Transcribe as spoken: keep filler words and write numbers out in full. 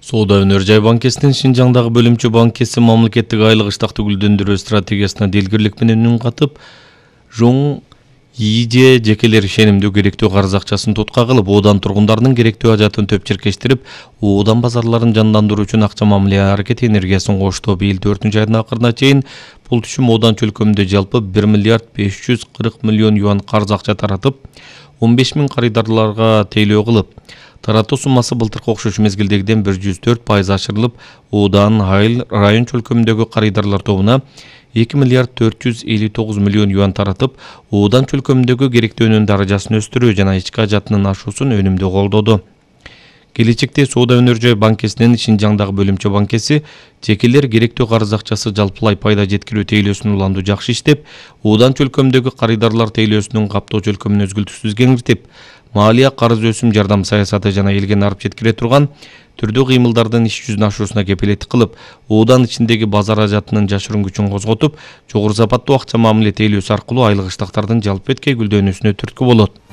Соода өнөр жай банкесинин Шинжаңдагы бөлүмчө банкеси мамлекеттик айлык ыштакты гүлдөндүрүү стратегиясына делгирлик менен үн катып, жоң ийже жекелер ишенимдүү керектүү карыз акчасын тутка кылып, оодан тургундардын керектүү ажатын төп черкештирип, оодан базарларын жандандыруу үчүн акча мамиле аракети энергиясын кошту. Быйыл төртүнчү айдын акырына чейин бул түшүм оодан чөлкөмүндө жалпы бир миллиард беш жүз кырк миллион юан карыз акча таратып, он беш миң карыздарларга тейлөө кылып, таратуу суммасы былтыркы окшош мезгилдегиден бир жүз төрт пайыз ашырылып, оодан айыл район чөлкөмүндөгү карыздарлар тобуна эки миллиард төрт жүз элүү тогуз миллион юан таратып, оодан чөлкөмүндөгү керектөөнүн даражасын өстүрүү жана ички ажатынын ашуусун өнүмдүү колдоду. Келечекте Соода өнөр жай банкесинин Шинжаңдагы бөлүмчө банкеси жекелер керектүү карыз акчасы жалпылай пайда жеткирүү тейлөөсүн уланду жакшы иштеп, оодан чөлкөмүндөгү карыздарлар тейлөөсүнүн каптоо чөлкөмүн өзгөлтүксүз кеңиртип, малия карыз өсүм жардам саясаты жана элге нарып жеткире турган түрдүү кыймылдардын иш жүзүнө ашуусуна кепилеттик кылып, оодан ичиндеги базар ажатынын жашыруун күчүн козготуп, жогору сапаттуу акча мамиле тейлөөсү аркылуу айлык ыштактардын жалпы эткей гүлдөнүүсүнө түрткү болот.